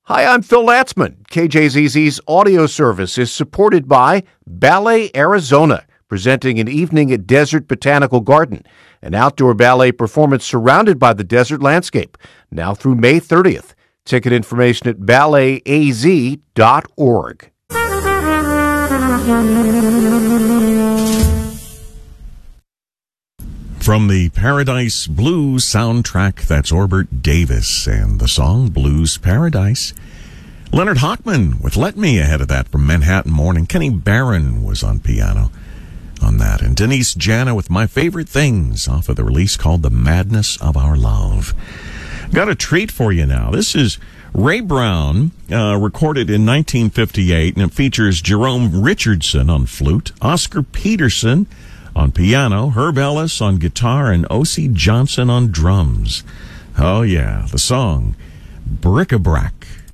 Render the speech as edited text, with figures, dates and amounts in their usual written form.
Hi, I'm Phil Latzman. KJZZ's audio service is supported by Ballet Arizona, presenting an evening at Desert Botanical Garden, an outdoor ballet performance surrounded by the desert landscape, now through May 30th. Ticket information at balletaz.org. From the Paradise Blues soundtrack, that's Orbert Davis and the song Blues Paradise. Leonard Hochman with Let Me ahead of that from Manhattan Morning. Kenny Barron was on piano on that. And Denise Jana with My Favorite Things off of the release called The Madness of Our Love. Got a treat for you now. This is Ray Brown, recorded in 1958, and it features Jerome Richardson on flute, Oscar Peterson on piano, Herb Ellis on guitar, and O.C. Johnson on drums. Oh, yeah, the song Bric-a-Brac.